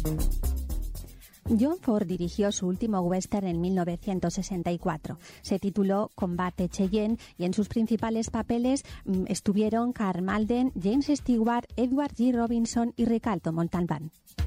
John Ford dirigió su último western en 1964. Se tituló Combate Cheyenne y en sus principales papeles estuvieron Karl Malden, James Stewart, Edward G. Robinson y Ricardo Montalban.